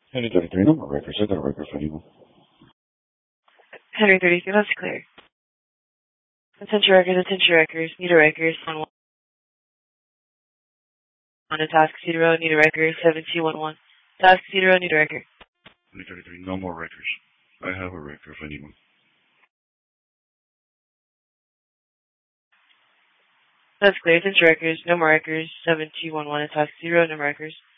Henry 33, no more records. I got a record for anyone. Henry 33, that's clear. Attention records, need a record, 1-1. On a task 0, need a record, 7211. Task 0, need a record. Henry 33, no more records. I have a record for anyone. That's clear. Attention records, no more records, 7211. Task 0, no more records.